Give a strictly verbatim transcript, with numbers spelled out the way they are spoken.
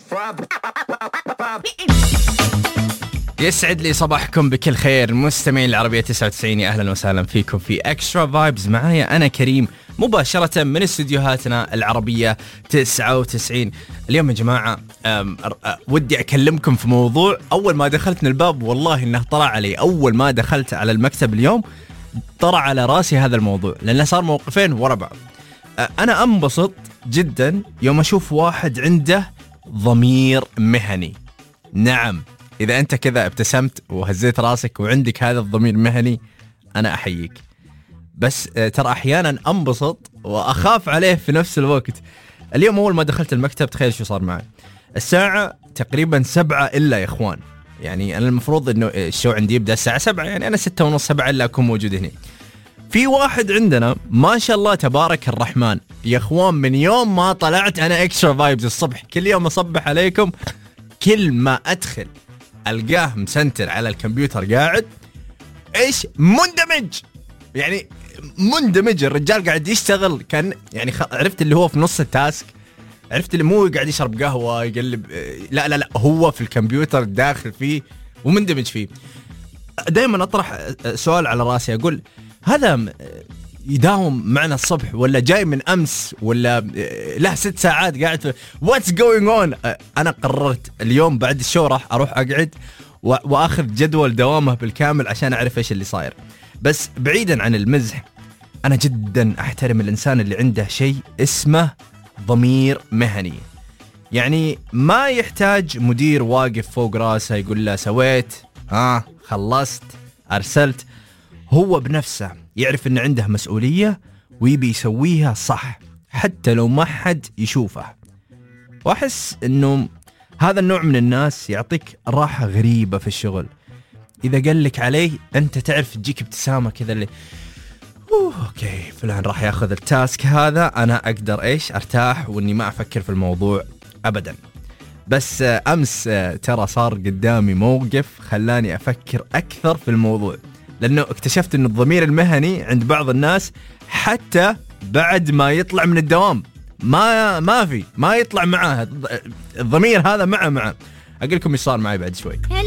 يسعد لي صباحكم بكل خير مستمعين العربية تسعة وتسعين، أهلا وسهلا فيكم في اكسترا فايبز. معايا أنا كريم مباشرة من استديوهاتنا العربية تسعة وتسعين. اليوم يا جماعة أم أه ودي أكلمكم في موضوع أول ما دخلت من الباب والله إنه طلع علي. أول ما دخلت على المكتب اليوم طلع على راسي هذا الموضوع لأنه صار موقفين ورا بعض. أه أنا أنبسط جدا يوم أشوف واحد عنده ضمير مهني. نعم، إذا أنت كذا ابتسمت وهزيت راسك وعندك هذا الضمير المهني أنا أحييك. بس ترى أحيانا أنبسط وأخاف عليه في نفس الوقت. اليوم أول ما دخلت المكتب تخيل شو صار معي. الساعة تقريبا سبعة إلا يا إخوان، يعني أنا المفروض إنه الشو عندي يبدأ الساعة سبعة، يعني أنا ستة ونص سبعة إلا أكون موجود هنا. في واحد عندنا ما شاء الله تبارك الرحمن يا إخوان، من يوم ما طلعت أنا إكسترا فايبز الصبح كل يوم أصبح عليكم، كل ما أدخل ألقاه مسنتر على الكمبيوتر قاعد إيش مندمج، يعني مندمج. الرجال قاعد يشتغل كان يعني خ... عرفت اللي هو في نص التاسك، عرفت اللي مو قاعد يشرب قهوة يقلب، لا لا لا هو في الكمبيوتر داخل فيه ومندمج فيه. دائما أطرح سؤال على راسي أقول هذا يداوم معنا الصبح ولا جاي من أمس ولا له ست ساعات قاعد في what's going on. أنا قررت اليوم بعد الشو راح أروح أقعد وأخذ جدول دوامه بالكامل عشان أعرف إيش اللي صاير. بس بعيدا عن المزح، أنا جدا أحترم الإنسان اللي عنده شيء اسمه ضمير مهني. يعني ما يحتاج مدير واقف فوق راسه يقول له سويت ها خلصت أرسلت. هو بنفسه يعرف إن عنده مسؤولية ويبي يسويها صح حتى لو ما حد يشوفه. وأحس إنه هذا النوع من الناس يعطيك راحة غريبة في الشغل. إذا قال لك عليه أنت تعرف تجيك ابتسامة كذا اللي أوه أوكي فلان راح يأخذ التاسك هذا، أنا أقدر إيش أرتاح وإني ما أفكر في الموضوع أبدا. بس أمس ترى صار قدامي موقف خلاني أفكر أكثر في الموضوع، لأنه اكتشفت إنه الضمير المهني عند بعض الناس حتى بعد ما يطلع من الدوام ما ما في ما يطلع معه الضمير هذا معه معه. أقول لكم إيش صار معي بعد شوي.